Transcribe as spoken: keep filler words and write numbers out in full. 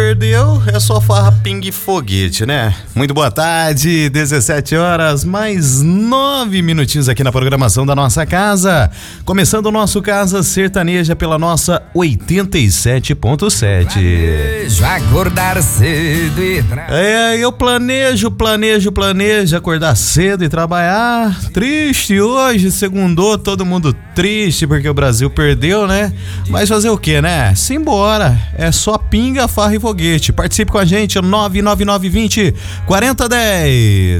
perdeu, é só farra, pingue e foguete, né? Muito boa tarde, dezessete horas, mais nove minutinhos aqui na programação da nossa casa. Começando o nosso Casa Sertaneja pela nossa oitenta e sete ponto sete. Planejo acordar cedo e tra... É, eu planejo, planejo, planejo acordar cedo e trabalhar. Triste hoje, segundou, todo mundo triste porque o Brasil perdeu, né? Mas fazer o que, né? Simbora, é só pinga, farra e foguete. Participe com a gente, nove nove nove vinte quarenta dez.